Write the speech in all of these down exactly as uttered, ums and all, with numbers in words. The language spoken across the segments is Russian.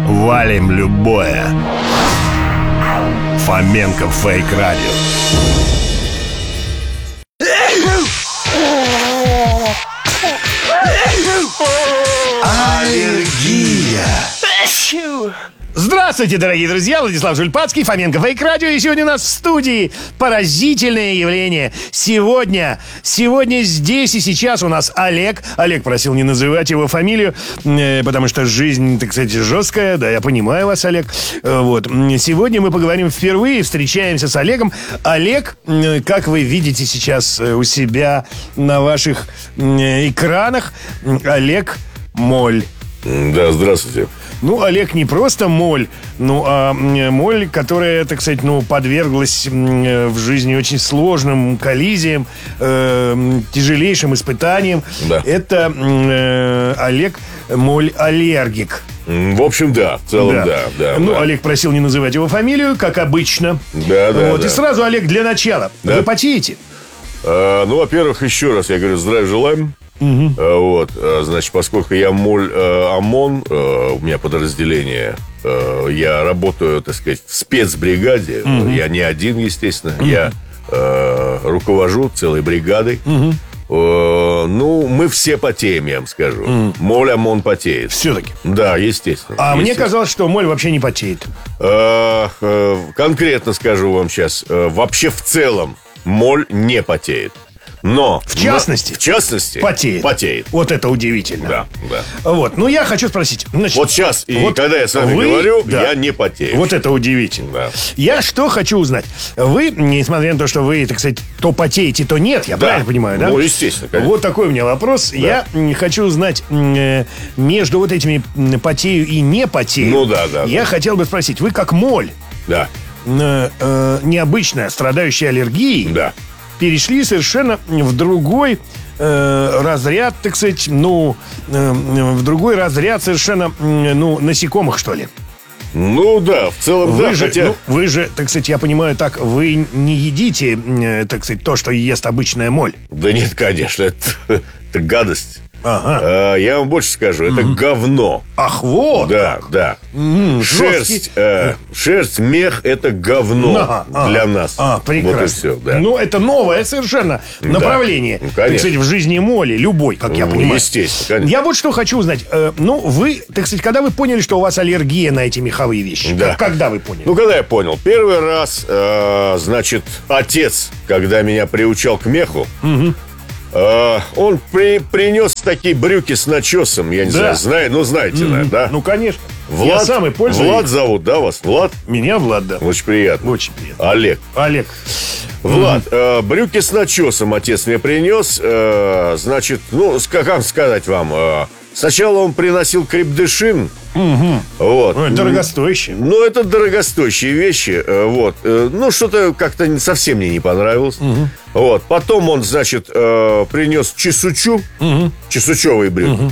Валим любое. Фоменко Фейк Радио. Аллергия. Здравствуйте, дорогие друзья, Владислав Жульпацкий, Фоменко Фейк Радио. И сегодня у нас в студии поразительное явление. Сегодня, сегодня здесь и сейчас у нас Олег. Олег просил не называть его фамилию, э, потому что жизнь, так сказать, жесткая. Да, я понимаю вас, Олег. Э, вот. Сегодня мы поговорим впервые, встречаемся с Олегом. Олег, э, как вы видите сейчас у себя на ваших э, экранах, Олег Моль. Да, здравствуйте. Ну, Олег не просто моль, ну, а моль, которая, так сказать, ну, подверглась в жизни очень сложным коллизиям, э, тяжелейшим испытаниям. Да. Это э, Олег моль-аллергик. В общем, да, в целом, да, да, да. Ну, да. Олег просил не называть его фамилию, как обычно. Да, да, вот. да. И сразу, Олег, для начала. Да. Вы потеете? А, ну, во-первых, еще раз я говорю, здравия желаем. Угу. А, вот, а, значит, поскольку я моль а, ОМОН, а, у меня подразделение, а, я работаю, так сказать, в спецбригаде. Угу. Я не один, естественно. Угу. Я а, руковожу целой бригадой. Угу. А, ну, мы все потеем, я вам скажу. Угу. Моль ОМОН потеет. Все-таки? Да, естественно. А естественно. мне казалось, что моль вообще не потеет. А, а, конкретно скажу вам сейчас. А, вообще в целом моль не потеет. Но в частности, но, в частности потеет. потеет. Вот это удивительно. Да, да. Вот, ну я хочу спросить. Значит, вот сейчас, и вот когда я с вами вы, говорю, да, я не потею. Вот это удивительно. Да. Я что хочу узнать. Вы, несмотря на то, что вы, так сказать, то потеете, то нет, я да. правильно понимаю, да? Ну, естественно, конечно. Вот такой у меня вопрос. Да. Я хочу узнать, между вот этими потею и не потею. Ну да, да. Я да. хотел бы спросить, вы как моль, да. э, э, необычная, страдающая аллергией, да. перешли совершенно в другой э, разряд, так сказать, ну, э, в другой разряд совершенно, э, ну, насекомых, что ли. Ну да, в целом, вы да, же, хотя... ну, вы же, так сказать, я понимаю так, вы не едите, э, так сказать, то, что ест обычная моль. Да нет, конечно, это, это гадость. Ага. А, я вам больше скажу, это mm-hmm. говно. Ах, вот. Да, как. да. Mm-hmm. Шерсть, э, шерсть, мех – это говно а, для а, нас. А, прекрасно. Вот и все, да. Ну, это новое совершенно направление, да. ну, так сказать, в жизни моли, любой, как ну, я понимаю. Естественно, конечно. Я вот что хочу узнать. Э, ну, вы, так сказать, когда вы поняли, что у вас аллергия на эти меховые вещи? Да. Когда вы поняли? Ну, когда я понял? Первый раз, э, значит, отец, когда меня приучал к меху, угу. Uh, он при, принес такие брюки с начесом. Я не да. знаю, знаю, ну знаете, mm-hmm. наверное, да? Ну, конечно. Влад, я сам и пользуюсь. Влад зовут, да, вас? Влад? Меня Влад, да. Очень приятно. Очень приятно. Олег. Олег. Влад, mm-hmm. э, брюки с начесом отец мне принес. Э, значит, ну, как сказать вам... Э, Сначала он приносил крепдышин. Угу. Вот. Ну, это дорогостоящие. Ну, это дорогостоящие вещи. Вот. Ну, что-то как-то совсем мне не понравилось. Угу. Вот. Потом он, значит, принес чесучу. Угу. Чесучевые брюки. Угу.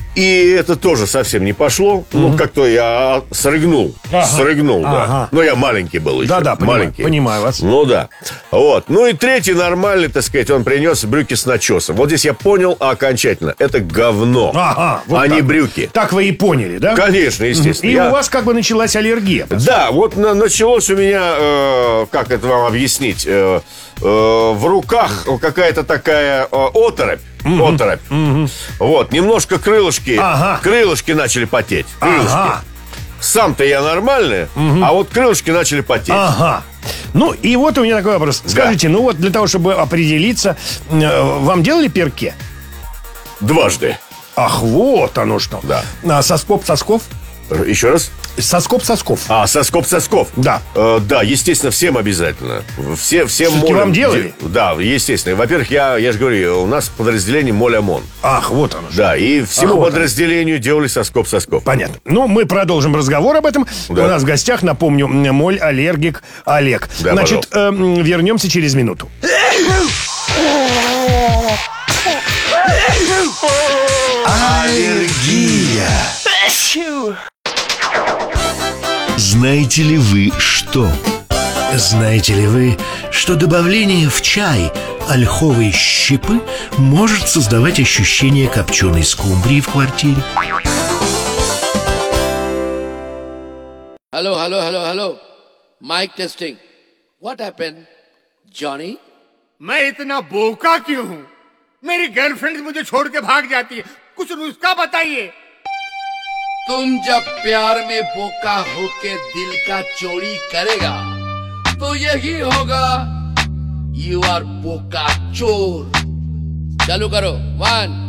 И это тоже совсем не пошло. Угу. Ну, как-то я срыгнул. Ага. Срыгнул, да. Ага. Но я маленький был еще. Да-да, понимаю, маленький. понимаю вас. Ну, да. Вот. Ну, и третий нормальный, так сказать, он принес брюки с начесом. Вот здесь я понял окончательно. Это говно, ага, вот а так. не брюки. Так вы и поняли, да? Конечно, естественно. И я... у вас как бы началась аллергия. Да, вот на- началось у меня, э, как это вам объяснить, э, э, в руках какая-то такая э, оторопь. Mm-hmm. Оторопь. Mm-hmm. Вот, немножко крылышки, ага. крылышки начали потеть. Крылышки. Ага. Сам-то я нормальный, mm-hmm. а вот крылышки начали потеть. Ага. Ну, и вот у меня такой вопрос. Скажите, да. ну вот для того, чтобы определиться, вам делали перке? Дважды. Ах, вот оно что. Да. А соскоб-сосков? Еще раз? Соскоб-сосков. А, соскоб-сосков. Да. Э, да, естественно, всем обязательно. Все, всем моль. Вам делали? Да, естественно. Во-первых, я, я же говорю, у нас подразделение моль ОМОН. Ах, вот оно. Да, и всему Ах, подразделению вот делали соскоб-сосков. Понятно. Ну, мы продолжим разговор об этом. Да. У нас в гостях, напомню, моль-аллергик Олег. Да, значит, э, вернемся через минуту. Аллергия. Знаете ли вы что? Знаете ли вы, что добавление в чай ольховой щепы может создавать ощущение копченой скумбрии в квартире? Hello hello hello hello mic testing what happened Johnny? मैं इतना बोका क्यों हूँ? मेरी गर्लफ्रेंड मुझे छोड़ के भाग जाती है, कुछ नुस्खा बताइए। तुम जब प्यार में बोका होके दिल का चोरी करेगा तो यही होगा, यू आर बोका चोर। चालू करो, वन